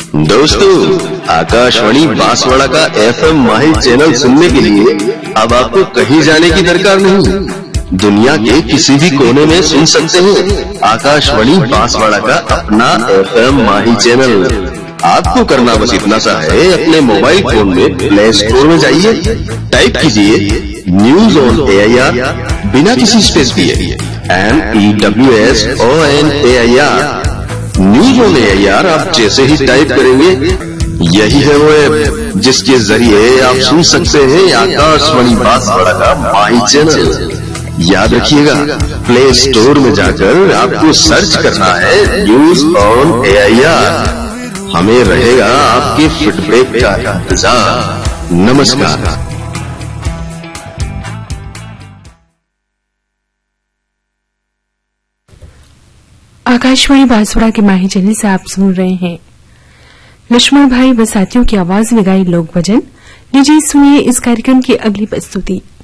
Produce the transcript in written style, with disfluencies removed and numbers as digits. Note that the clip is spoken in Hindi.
दोस्तों, आकाशवाणी बांसवाड़ा का FM माही चैनल सुनने के लिए अब आपको कहीं जाने की दरकार नहीं। दुनिया के किसी भी कोने में सुन सकते हैं आकाशवाणी बांसवाड़ा का अपना FM माही चैनल। आपको करना बस इतना सा है, अपने मोबाइल फोन में प्ले स्टोर में जाइए, टाइप कीजिए न्यूज ऑन AIR बिना किसी स्पेस दिए, NEWSONAIR। न्यूज ऑन AIR आप जैसे ही टाइप करेंगे, यही है वो ऐप जिसके जरिए आप सुन सकते हैं आकाशवाणी बांसवाड़ा का माही चैनल। याद रखिएगा, प्ले स्टोर में जाकर आपको सर्च करना है न्यूज ऑन AIR। हमें रहेगा आपके फीडबैक का इंतजार। नमस्कार। आकाशवाणी बांसवाड़ा के माही चैनल से आप सुन रहे हैं लक्ष्मण भाई व साथियों की आवाज में गाई लोक भजन। लीजिए सुनिए इस कार्यक्रम की अगली प्रस्तुति।